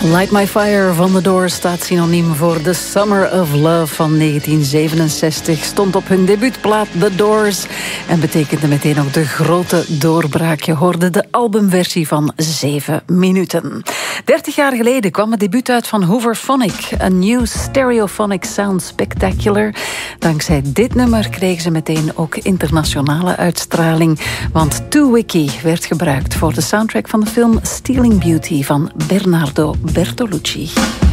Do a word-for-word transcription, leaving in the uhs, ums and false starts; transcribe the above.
Light My Fire van The Doors staat synoniem voor The Summer of Love van negentien zevenenzestig. Stond op hun debuutplaat The Doors en betekende meteen ook de grote doorbraak. Je hoorde de albumversie van zeven minuten. dertig jaar geleden kwam het debuut uit van Hooverphonic. A New Stereophonic Sound Spectacular. Dankzij dit nummer kregen ze meteen ook internationale uitstraling. Want Too Wiki werd gebruikt voor de soundtrack van de film Stealing Beauty van Bernardo Bertolucci.